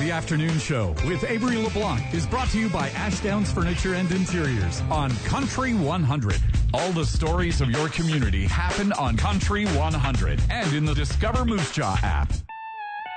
The Afternoon Show with Avery LeBlanc is brought to you by Ashdowns Furniture and Interiors on Country 100. All the stories of your community happen on Country 100 and in the Discover Moose Jaw app.